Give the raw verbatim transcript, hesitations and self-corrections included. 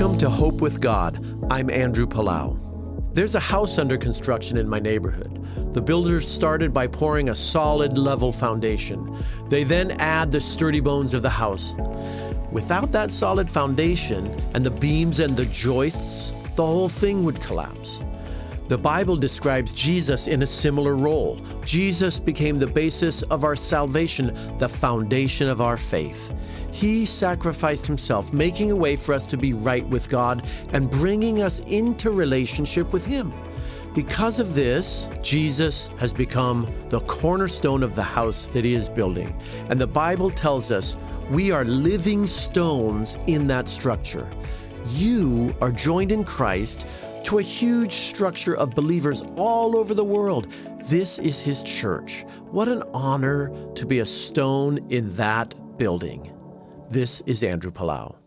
Welcome to Hope with God. I'm Andrew Palau. There's a house under construction in my neighborhood. The builders started by pouring a solid, level foundation. They then add the sturdy bones of the house. Without that solid foundation and the beams and the joists, the whole thing would collapse. The Bible describes Jesus in a similar role. Jesus became the basis of our salvation, the foundation of our faith. He sacrificed himself, making a way for us to be right with God and bringing us into relationship with him. Because of this, Jesus has become the cornerstone of the house that he is building. And the Bible tells us we are living stones in that structure. You are joined in Christ to a huge structure of believers all over the world. This is his church. What an honor to be a stone in that building. This is Andrew Palau.